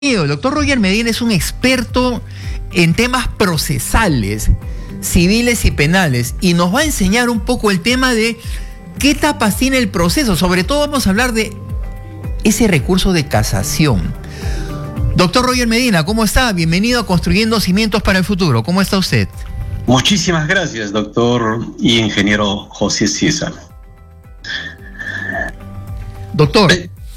El doctor Roger Medina es un experto en temas procesales, civiles y penales, y nos va a enseñar un poco el tema de qué etapas tiene el proceso. Sobre todo vamos a hablar de ese recurso de casación. Doctor Roger Medina, ¿cómo está? Bienvenido a Construyendo Cimientos para el Futuro. ¿Cómo está usted? Muchísimas gracias, doctor y ingeniero José César. Doctor,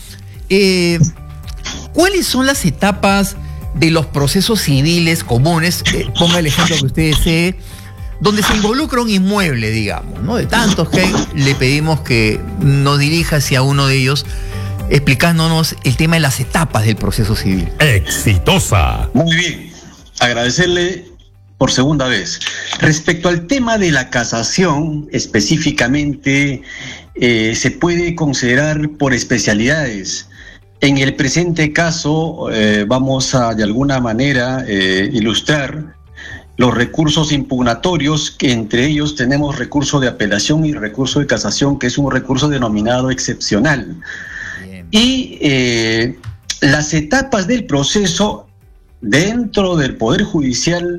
¿cuáles son las etapas de los procesos civiles comunes? Ponga el ejemplo que usted desee, donde se involucra un inmueble, digamos, ¿no? De tantos que le pedimos que nos dirija hacia uno de ellos, explicándonos el tema de las etapas del proceso civil. Exitosa. Muy bien, agradecerle por segunda vez. Respecto al tema de la casación, específicamente, se puede considerar por especialidades. En el presente caso, vamos a de alguna manera ilustrar los recursos impugnatorios, que entre ellos tenemos recurso de apelación y recurso de casación, que es un recurso denominado excepcional. Bien. Y las etapas del proceso dentro del Poder Judicial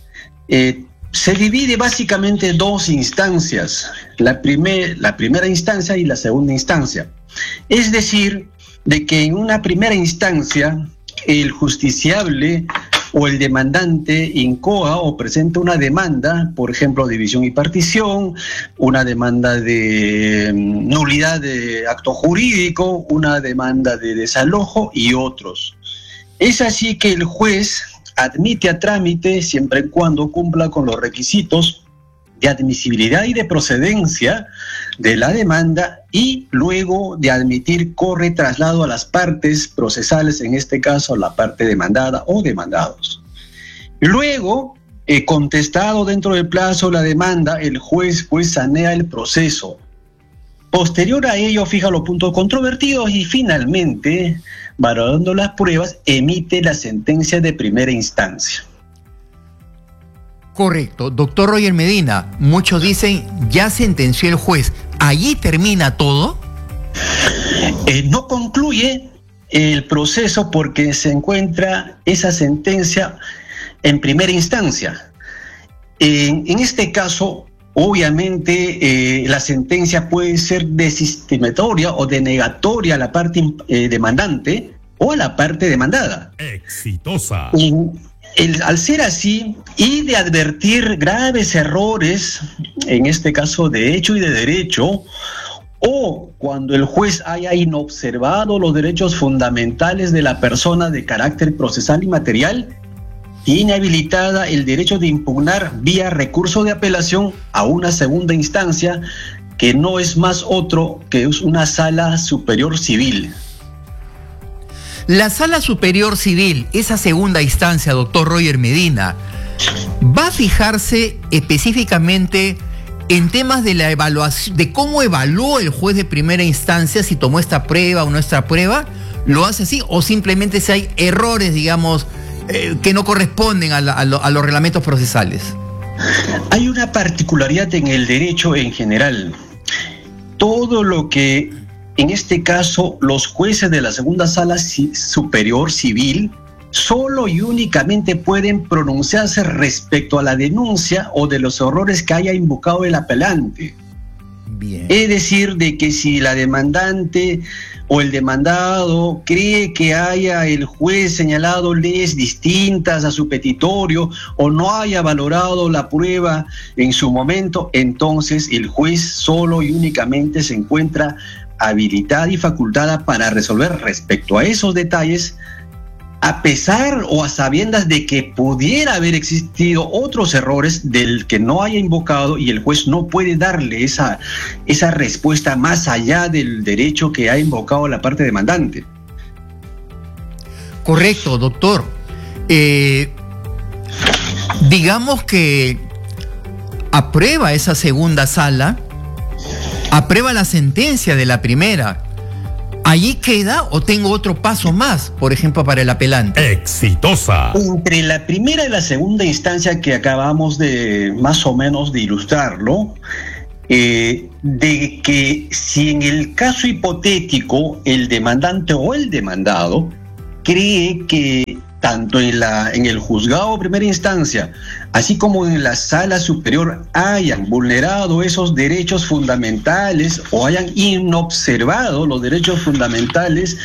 se divide básicamente en dos instancias, la primera instancia y la segunda instancia. Es decir, de que en una primera instancia el justiciable o el demandante incoa o presenta una demanda, por ejemplo, división y partición, una demanda de nulidad de acto jurídico, una demanda de desalojo y otros. Es así que el juez admite a trámite siempre y cuando cumpla con los requisitos de admisibilidad y de procedencia de la demanda, y luego de admitir corre traslado a las partes procesales, en este caso la parte demandada o demandados. Luego, contestado dentro del plazo la demanda, el juez pues sanea el proceso. Posterior a ello fija los puntos controvertidos y finalmente, valorando las pruebas, emite la sentencia de primera instancia. Correcto. Doctor Roger Medina, muchos dicen, ya sentenció el juez, ¿allí termina todo? No concluye el proceso porque se encuentra esa sentencia en primera instancia. En este caso, obviamente, la sentencia puede ser desestimatoria o denegatoria a la parte demandante o a la parte demandada. Exitosa. Al ser así, y de advertir graves errores, en este caso de hecho y de derecho, o cuando el juez haya inobservado los derechos fundamentales de la persona de carácter procesal y material, tiene habilitada el derecho de impugnar vía recurso de apelación a una segunda instancia, que no es más otro que es una sala superior civil. La Sala Superior Civil, esa segunda instancia, doctor Roger Medina, va a fijarse específicamente en temas de la evaluación, de cómo evaluó el juez de primera instancia, si tomó esta prueba o no esta prueba, ¿lo hace así? O simplemente si hay errores, digamos, que no corresponden a los reglamentos procesales. Hay una particularidad en el derecho en general. Todo lo que en este caso, los jueces de la segunda sala superior civil solo y únicamente pueden pronunciarse respecto a la denuncia o de los errores que haya invocado el apelante. Bien. Es decir, de que si la demandante o el demandado cree que haya el juez señalado leyes distintas a su petitorio o no haya valorado la prueba en su momento, entonces el juez solo y únicamente se encuentra habilitada y facultada para resolver respecto a esos detalles, a pesar o a sabiendas de que pudiera haber existido otros errores del que no haya invocado, y el juez no puede darle esa respuesta más allá del derecho que ha invocado la parte demandante. Correcto, doctor. Digamos que aprueba esa segunda sala, aprueba la sentencia de la primera. ¿Allí queda o tengo otro paso más, por ejemplo, para el apelante? Exitosa. Entre la primera y la segunda instancia que acabamos de más o menos de ilustrarlo, de que si en el caso hipotético el demandante o el demandado cree que tanto en el juzgado de primera instancia, así como en la sala superior, hayan vulnerado esos derechos fundamentales o hayan inobservado los derechos fundamentales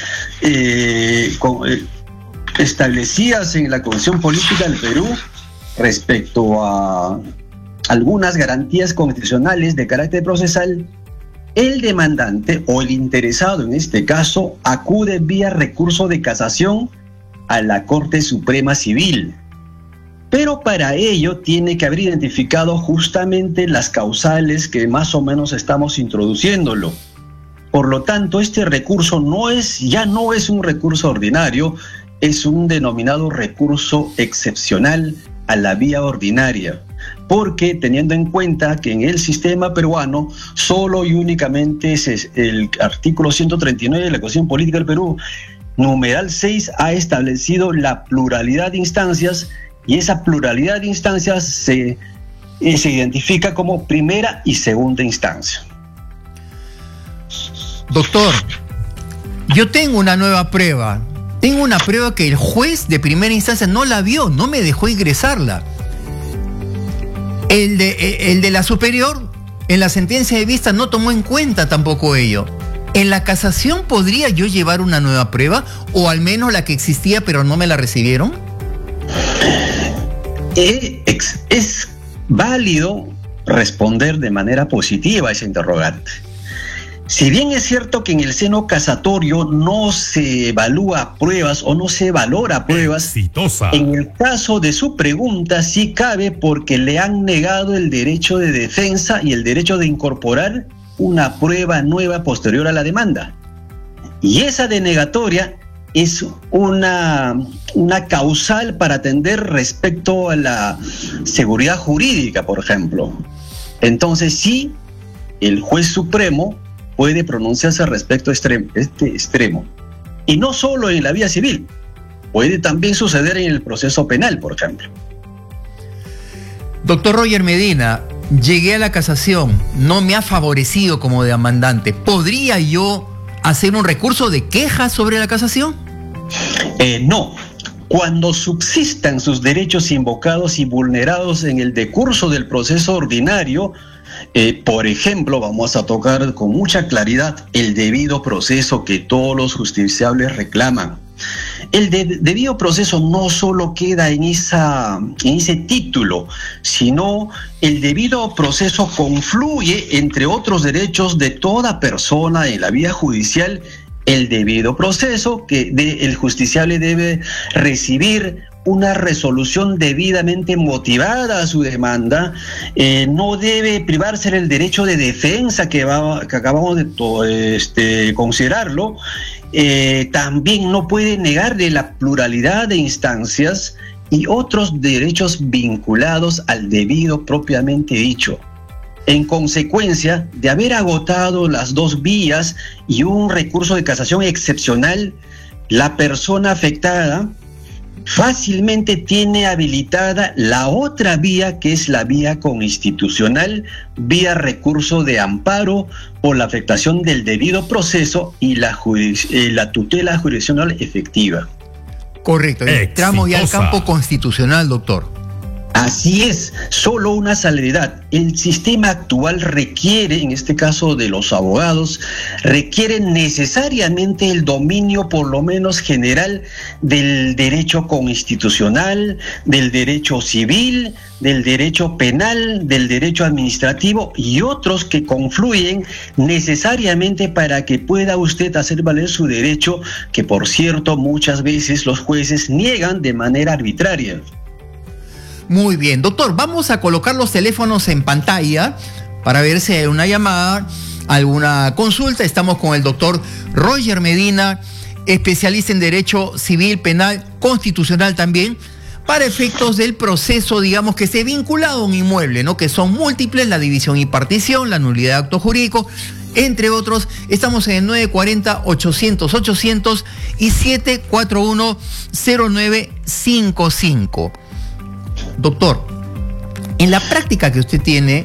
establecidas en la Constitución Política del Perú respecto a algunas garantías constitucionales de carácter procesal, el demandante o el interesado en este caso acude vía recurso de casación a la Corte Suprema Civil. Pero para ello tiene que haber identificado justamente las causales que más o menos estamos introduciéndolo. Por lo tanto, este recurso ya no es un recurso ordinario, es un denominado recurso excepcional a la vía ordinaria, porque teniendo en cuenta que en el sistema peruano solo y únicamente el artículo 139 de la Constitución Política del Perú, numeral 6, ha establecido la pluralidad de instancias, y esa pluralidad de instancias se identifica como primera y segunda instancia. Doctor, yo tengo una nueva prueba. Tengo una prueba que el juez de primera instancia no la vio, no me dejó ingresarla. El de la superior, en la sentencia de vista, no tomó en cuenta tampoco ello. ¿En la casación podría yo llevar una nueva prueba? ¿O al menos la que existía pero no me la recibieron? Es válido responder de manera positiva a ese interrogante. Si bien es cierto que en el seno casatorio no se evalúa pruebas o no se valora pruebas, Exitosa. En el caso de su pregunta sí cabe, porque le han negado el derecho de defensa y el derecho de incorporar una prueba nueva posterior a la demanda. Y esa denegatoria es una causal para atender respecto a la seguridad jurídica, por ejemplo. Entonces sí, el juez supremo puede pronunciarse respecto a este extremo. Y no solo en la vía civil, puede también suceder en el proceso penal, por ejemplo. Doctor Roger Medina, llegué a la casación, no me ha favorecido como demandante. ¿Podría yo hacer un recurso de queja sobre la casación? No. Cuando subsistan sus derechos invocados y vulnerados en el decurso del proceso ordinario, por ejemplo, vamos a tocar con mucha claridad el debido proceso que todos los justiciables reclaman. El debido proceso no solo queda en ese título, sino el debido proceso confluye entre otros derechos de toda persona en la vía judicial. El debido proceso que el justiciable debe recibir una resolución debidamente motivada a su demanda, no debe privarse del derecho de defensa que acabamos de considerarlo, también no puede negarle la pluralidad de instancias y otros derechos vinculados al debido propiamente dicho. En consecuencia de haber agotado las dos vías y un recurso de casación excepcional, la persona afectada fácilmente tiene habilitada la otra vía, que es la vía constitucional, vía recurso de amparo por la afectación del debido proceso y la tutela jurisdiccional efectiva. Correcto, entramos ya al campo constitucional, doctor. Así es, solo una salvedad. El sistema actual requiere, en este caso de los abogados, requiere necesariamente el dominio, por lo menos general, del derecho constitucional, del derecho civil, del derecho penal, del derecho administrativo y otros que confluyen necesariamente para que pueda usted hacer valer su derecho, que por cierto muchas veces los jueces niegan de manera arbitraria. Muy bien, doctor, vamos a colocar los teléfonos en pantalla para ver si hay una llamada, alguna consulta. Estamos con el doctor Roger Medina, especialista en Derecho Civil, Penal, Constitucional también, para efectos del proceso, digamos, que esté vinculado a un inmueble, ¿no? Que son múltiples, la división y partición, la nulidad de acto jurídico, entre otros. Estamos en el 940-800-800 y 741-0955. Doctor, en la práctica que usted tiene,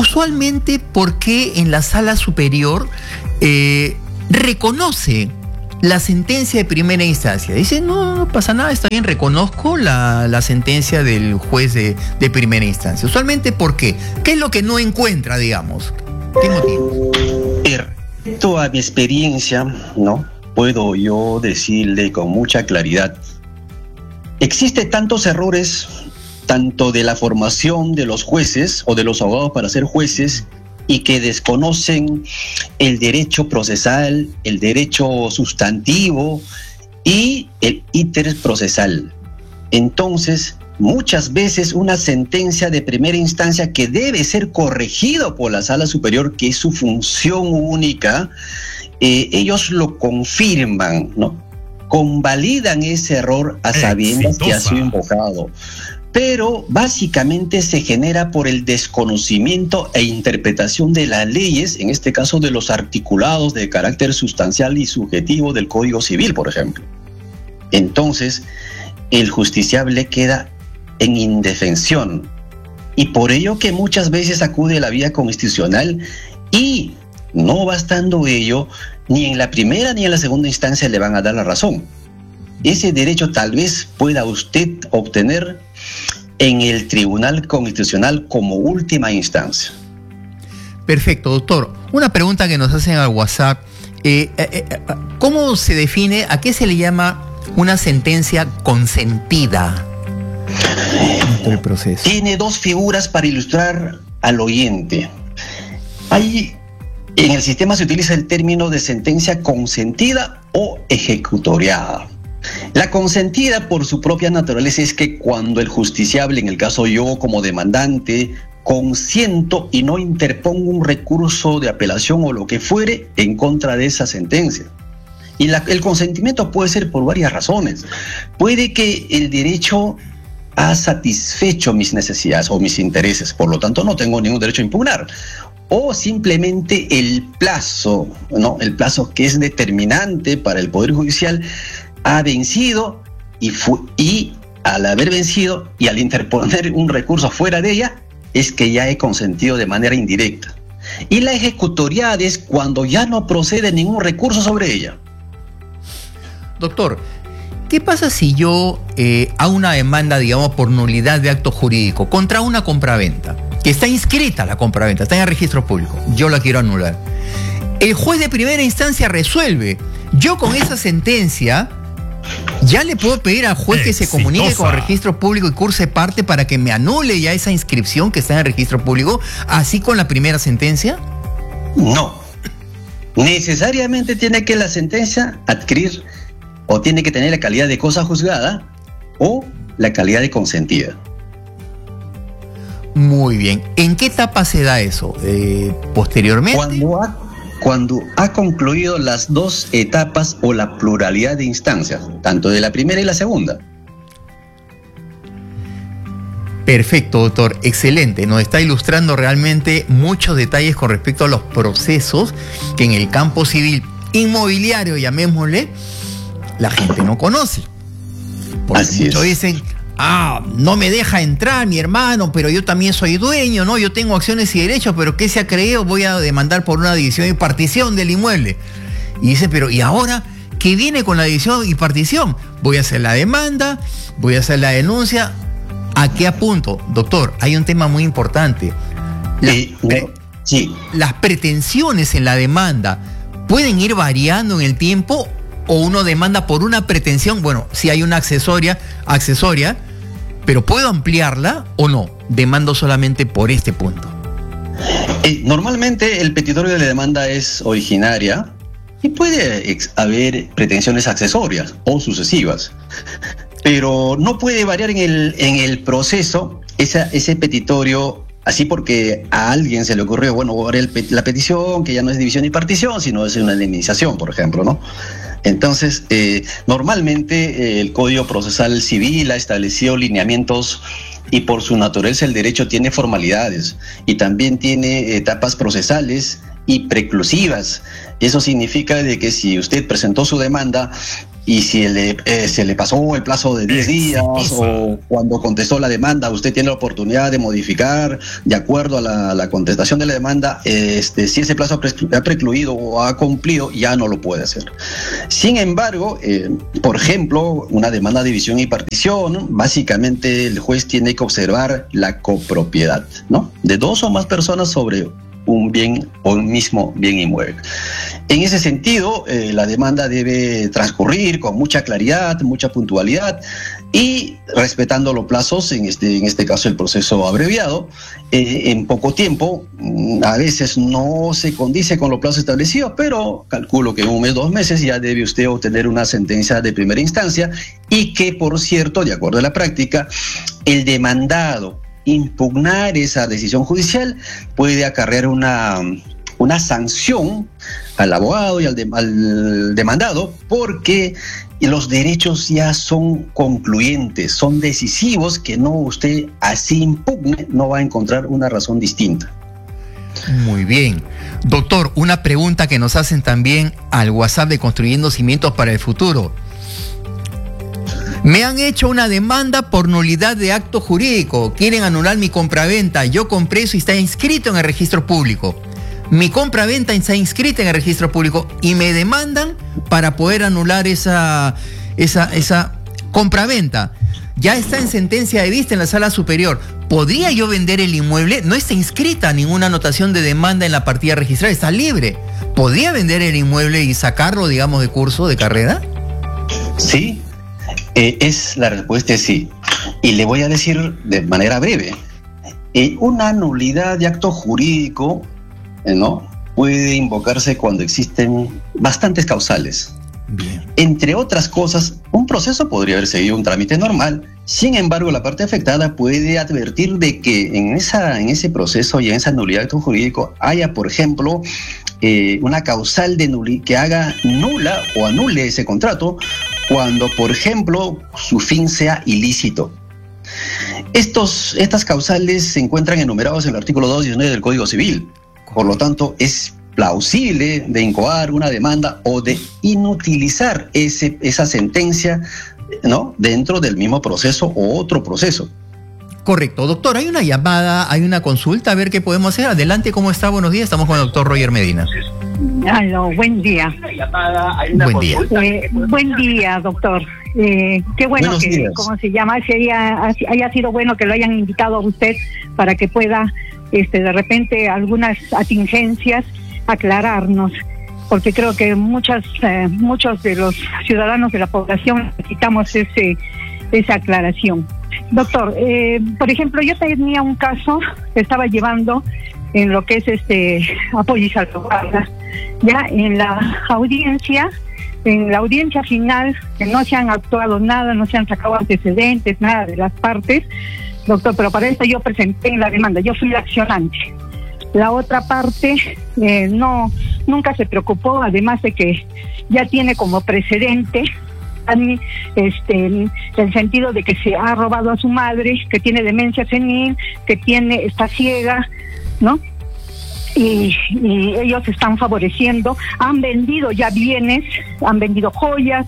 usualmente, ¿por qué en la sala superior reconoce la sentencia de primera instancia. Dice, no pasa nada, está bien, reconozco la sentencia del juez de primera instancia. Usualmente, ¿por qué? ¿Qué es lo que no encuentra, digamos? ¿Qué motivo? Respecto a mi experiencia, ¿no? Puedo yo decirle con mucha claridad, existen tantos errores, tanto de la formación de los jueces o de los abogados para ser jueces, y que desconocen el derecho procesal, el derecho sustantivo y el íter procesal. Entonces, muchas veces una sentencia de primera instancia que debe ser corregida por la Sala Superior, que es su función única, ellos lo confirman, ¿no? Convalidan ese error a sabiendas que ha sido invocado. Pero básicamente se genera por el desconocimiento e interpretación de las leyes, en este caso de los articulados de carácter sustancial y subjetivo del Código Civil, por ejemplo. Entonces, el justiciable queda en indefensión, y por ello que muchas veces acude a la vía constitucional, y no bastando ello, ni en la primera ni en la segunda instancia le van a dar la razón. Ese derecho tal vez pueda usted obtener en el Tribunal Constitucional como última instancia. Perfecto, doctor. Una pregunta que nos hacen al WhatsApp. ¿Cómo se define, a qué se le llama una sentencia consentida dentro del proceso? Tiene dos figuras para ilustrar al oyente. En el sistema se utiliza el término de sentencia consentida o ejecutoriada. La consentida, por su propia naturaleza, es que cuando el justiciable, en el caso yo como demandante, consiento y no interpongo un recurso de apelación o lo que fuere en contra de esa sentencia. Y el consentimiento puede ser por varias razones. Puede que el derecho ha satisfecho mis necesidades o mis intereses, por lo tanto no tengo ningún derecho a impugnar. O simplemente el plazo, ¿no? El plazo que es determinante para el Poder Judicial ha vencido, y al haber vencido y al interponer un recurso fuera de ella, es que ya he consentido de manera indirecta. Y la ejecutoriada es cuando ya no procede ningún recurso sobre ella. Doctor, ¿qué pasa si yo hago una demanda, digamos, por nulidad de acto jurídico contra una compraventa? Que está inscrita la compraventa, está en el registro público. Yo la quiero anular. El juez de primera instancia resuelve. Yo con esa sentencia ya le puedo pedir al juez que se comunique con el registro público y curse parte para que me anule ya esa inscripción que está en el registro público, así con la primera sentencia. No. Necesariamente tiene que la sentencia adquirir o tiene que tener la calidad de cosa juzgada o la calidad de consentida. Muy bien. ¿En qué etapa se da eso? ¿Posteriormente? Cuando ha concluido las dos etapas o la pluralidad de instancias, tanto de la primera y la segunda. Perfecto, doctor. Excelente. Nos está ilustrando realmente muchos detalles con respecto a los procesos que en el campo civil inmobiliario, llamémosle, la gente no conoce. Porque así muchos es. Dicen, no me deja entrar mi hermano, pero yo también soy dueño, ¿no? Yo tengo acciones y derechos, pero ¿qué se ha creído? Voy a demandar por una división y partición del inmueble. Y dice, pero ¿y ahora qué viene con la división y partición? Voy a hacer la demanda, voy a hacer la denuncia. ¿A qué apunto? Doctor, hay un tema muy importante. Las pretensiones en la demanda pueden ir variando en el tiempo, o uno demanda por una pretensión, bueno, si hay una accesoria, pero ¿puedo ampliarla o no? Demando solamente por este punto. Normalmente el petitorio de la demanda es originaria y puede haber pretensiones accesorias o sucesivas, pero no puede variar en el proceso ese petitorio así porque a alguien se le ocurrió, bueno, voy a variar la petición, que ya no es división y partición, sino es una indemnización, por ejemplo, ¿no? Entonces, normalmente el Código Procesal Civil ha establecido lineamientos y por su naturaleza el derecho tiene formalidades y también tiene etapas procesales y preclusivas. Eso significa de que si usted presentó su demanda y si se le pasó el plazo de 10 días o cuando contestó la demanda, usted tiene la oportunidad de modificar de acuerdo a la contestación de la demanda, si ese plazo ha precluido o ha cumplido, ya no lo puede hacer. Sin embargo, por ejemplo, una demanda de división y partición, básicamente el juez tiene que observar la copropiedad, ¿no?, de dos o más personas sobre un bien o un mismo bien inmueble. En ese sentido, la demanda debe transcurrir con mucha claridad, mucha puntualidad y respetando los plazos, en este caso el proceso abreviado, en poco tiempo. A veces no se condice con los plazos establecidos, pero calculo que en 1 mes, 2 meses ya debe usted obtener una sentencia de primera instancia y que, por cierto, de acuerdo a la práctica, el demandado impugnar esa decisión judicial puede acarrear una sanción al abogado y al demandado, porque los derechos ya son concluyentes, son decisivos, que no usted así impugne, no va a encontrar una razón distinta. Muy bien. Doctor, una pregunta que nos hacen también al WhatsApp de Construyendo Cimientos para el Futuro. Me han hecho una demanda por nulidad de acto jurídico. Quieren anular mi compraventa. Yo compré eso y está inscrito en el registro público. Mi compraventa está inscrita en el registro público y me demandan para poder anular esa compraventa. Ya está en sentencia de vista en la sala superior. ¿Podría yo vender el inmueble? No está inscrita ninguna anotación de demanda en la partida registrada. Está libre. ¿Podría vender el inmueble y sacarlo, digamos, de curso, de carrera? Sí. La respuesta es sí. Y le voy a decir de manera breve. Una nulidad de acto jurídico, ¿no?, puede invocarse cuando existen bastantes causales. Bien. Entre otras cosas, un proceso podría haber seguido un trámite normal. Sin embargo, la parte afectada puede advertir de que en ese proceso y en esa nulidad de acto jurídico haya, por ejemplo, una causal que haga nula o anule ese contrato cuando, por ejemplo, su fin sea ilícito. Estas causales se encuentran enumerados en el artículo 219 del Código Civil. Por lo tanto, es plausible de incoar una demanda o de inutilizar esa sentencia, ¿no?, dentro del mismo proceso o otro proceso. Correcto. Doctor, hay una llamada, hay una consulta, a ver qué podemos hacer. Adelante, ¿cómo está? Buenos días, estamos con el doctor Roger Medina. Aló, buen día. Buen día. Buen día, doctor. Qué bueno Buenos días. ¿Cómo se llama? Haya sido bueno que lo hayan invitado a usted para que pueda, de repente, algunas atingencias aclararnos, porque creo que muchos de los ciudadanos de la población necesitamos esa aclaración. Doctor, por ejemplo, yo tenía un caso que estaba llevando en lo que es apoyo y salvaguarda. Ya en la audiencia final, que no se han actuado nada, no se han sacado antecedentes, nada de las partes, doctor, pero para esto yo presenté la demanda, yo fui la accionante. La otra parte nunca se preocupó, además de que ya tiene como precedente el sentido de que se ha robado a su madre, que tiene demencia senil, que está ciega, ¿no? Y ellos están favoreciendo, han vendido ya bienes, han vendido joyas,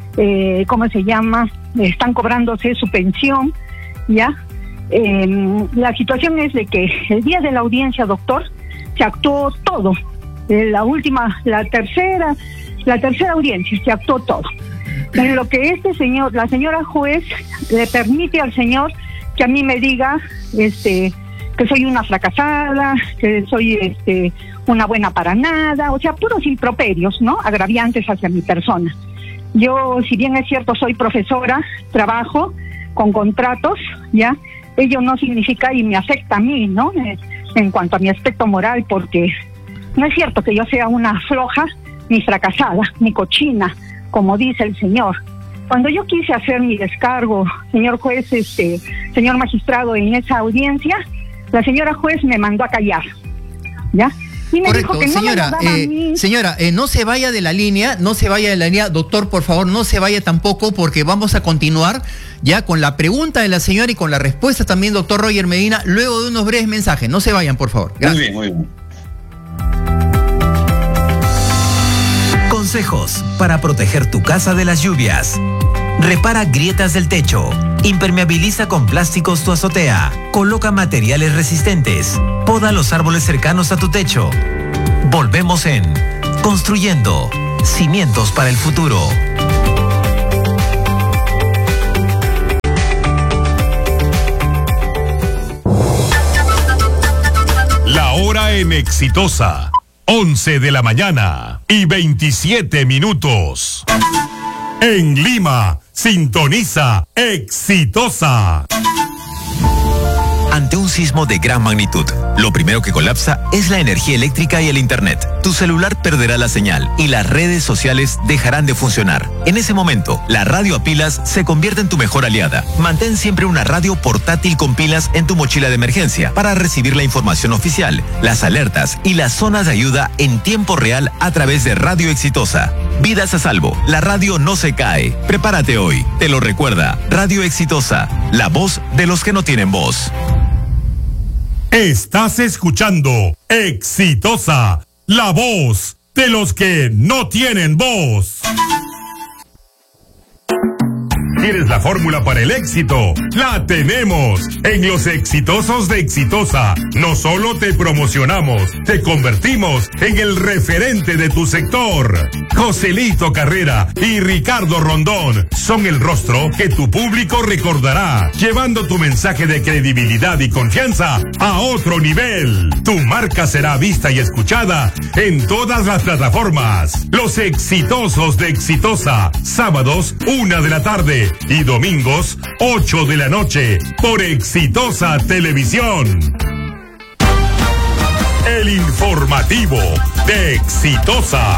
están cobrándose su pensión, ¿ya? La situación es de que el día de la audiencia, doctor, se actuó todo. La tercera audiencia se actuó todo. En lo que la señora juez le permite al señor que a mí me diga, que soy una fracasada, que soy una buena para nada, o sea, puros improperios, ¿no?, agraviantes hacia mi persona. Yo, si bien es cierto, soy profesora, trabajo con contratos, ¿ya? Ello no significa y me afecta a mí, ¿no?, en cuanto a mi aspecto moral, porque no es cierto que yo sea una floja, ni fracasada, ni cochina, como dice el señor. Cuando yo quise hacer mi descargo, señor juez, señor magistrado, en esa audiencia, la señora juez me mandó a callar, ¿ya? Y me Correcto, dijo que señora, señora, no se vaya de la línea, doctor, por favor, no se vaya tampoco, porque vamos a continuar ya con la pregunta de la señora y con la respuesta también, doctor Roger Medina, luego de unos breves mensajes. No se vayan, por favor. Gracias. Muy bien, muy bien. consejos para proteger tu casa de las lluvias. Repara grietas del techo. Impermeabiliza con plásticos tu azotea. Coloca materiales resistentes. Poda los árboles cercanos a tu techo. Volvemos en Construyendo Cimientos para el Futuro. La hora en Exitosa. 11 de la mañana y 27 minutos. En Lima, sintoniza Exitosa. Ante un sismo de gran magnitud, lo primero que colapsa es la energía eléctrica y el internet. Tu celular perderá la señal y las redes sociales dejarán de funcionar. En ese momento, la radio a pilas se convierte en tu mejor aliada. Mantén siempre una radio portátil con pilas en tu mochila de emergencia para recibir la información oficial, las alertas y las zonas de ayuda en tiempo real a través de Radio Exitosa. Vidas a salvo, la radio no se cae. Prepárate hoy, te lo recuerda Radio Exitosa, la voz de los que no tienen voz. Estás escuchando Exitosa, la voz de los que no tienen voz. ¿Quieres la fórmula para el éxito? ¡La tenemos! En los exitosos de Exitosa, no solo te promocionamos, te convertimos en el referente de tu sector. Joselito Carrera y Ricardo Rondón son el rostro que tu público recordará, llevando tu mensaje de credibilidad y confianza a otro nivel. Tu marca será vista y escuchada en todas las plataformas. Los exitosos de Exitosa, sábados 1 de la tarde y domingos 8 de la noche por Exitosa Televisión. El informativo de Exitosa.